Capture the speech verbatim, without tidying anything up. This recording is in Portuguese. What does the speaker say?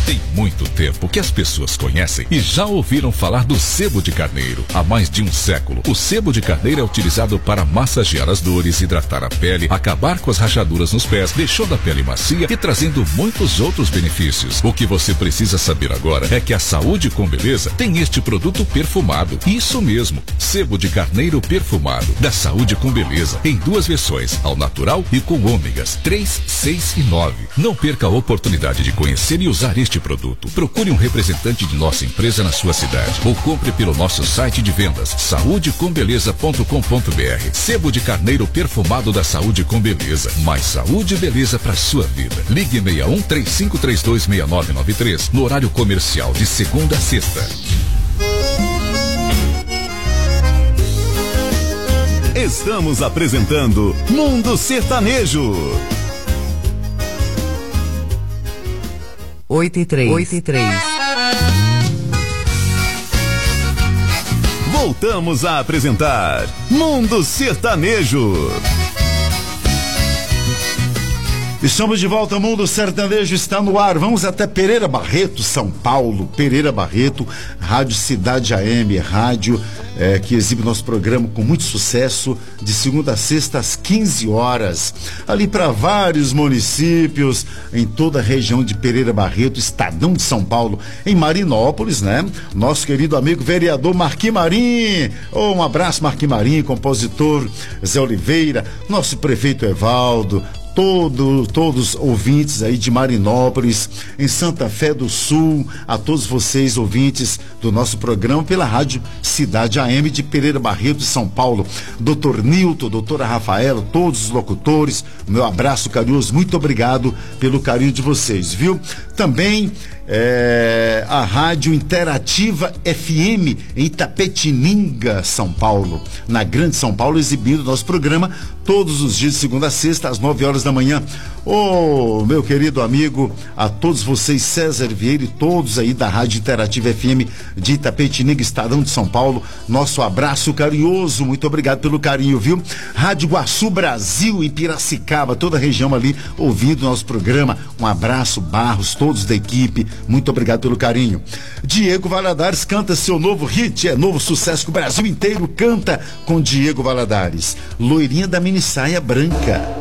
Tem muito tempo que as pessoas conhecem e já ouviram falar do sebo de carneiro. Há mais de um século, o sebo de carneiro é utilizado para massagear as dores, hidratar a pele, acabar com as rachaduras nos pés, deixando a pele macia e trazendo muitos outros benefícios. O que você precisa saber agora é que a Saúde com Beleza tem este produto perfumado. Isso mesmo, sebo de carneiro perfumado, da Saúde com Beleza, em duas versões, ao natural e com ômegas três, seis e nove. Não perca a oportunidade de conhecer e usar este produto. Procure um representante de nossa empresa na sua cidade ou compre pelo nosso site de vendas saúde com beleza ponto com ponto br. Sebo de carneiro perfumado da Saúde com Beleza. Mais saúde e beleza para sua vida. Ligue seis um, três cinco três dois, seis nove nove três no horário comercial de segunda a sexta. Estamos apresentando Mundo Sertanejo. Oito e três. Oito e três. Voltamos a apresentar Mundo Sertanejo. Estamos de volta, Mundo Sertanejo está no ar. Vamos até Pereira Barreto, São Paulo. Pereira Barreto, Rádio Cidade A M, rádio é, que exibe nosso programa com muito sucesso, de segunda a sexta às quinze horas. Ali para vários municípios, em toda a região de Pereira Barreto, Estadão de São Paulo, em Marinópolis, né? Nosso querido amigo vereador Marquinhos Marim. Oh, um abraço, Marquinhos Marim, compositor Zé Oliveira, nosso prefeito Evaldo, Todo, todos ouvintes aí de Marinópolis, em Santa Fé do Sul, a todos vocês ouvintes do nosso programa pela Rádio Cidade A M de Pereira Barreto, São Paulo. doutor Nilton, doutora Rafaela, todos os locutores, meu abraço carinhoso, muito obrigado pelo carinho de vocês, viu? Também é, a Rádio Interativa F M em Itapetininga, São Paulo, na Grande São Paulo, exibindo nosso programa todos os dias de segunda a sexta às nove horas da manhã. Ô, oh, meu querido amigo, a todos vocês, César Vieira e todos aí da Rádio Interativa F M de Itapetininga, Estadão de São Paulo, nosso abraço carinhoso, muito obrigado pelo carinho, viu? Rádio Iguaçu Brasil em Piracicaba, toda a região ali ouvindo nosso programa, um abraço, Barros, todos da equipe, muito obrigado pelo carinho. Diego Valadares canta seu novo hit, é novo sucesso que o Brasil inteiro canta com Diego Valadares, Loirinha da Mini Saia Branca.